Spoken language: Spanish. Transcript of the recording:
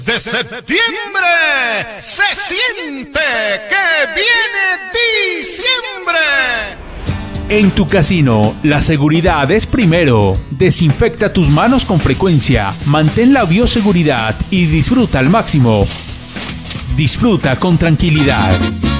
De septiembre se siente que viene diciembre. En tu casino, la seguridad es primero. Desinfecta tus manos con frecuencia, mantén la bioseguridad y disfruta al máximo. Disfruta con tranquilidad.